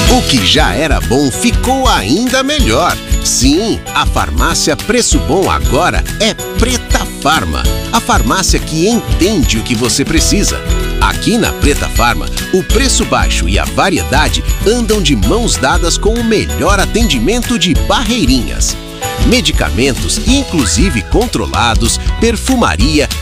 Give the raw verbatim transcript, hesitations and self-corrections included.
O que já era bom ficou ainda melhor. Sim, a farmácia Preço Bom agora é Preta Farma, a farmácia que entende o que você precisa. Aqui na Preta Farma, o preço baixo e a variedade andam de mãos dadas com o melhor atendimento de Barreirinhas. Medicamentos, inclusive controlados, perfumaria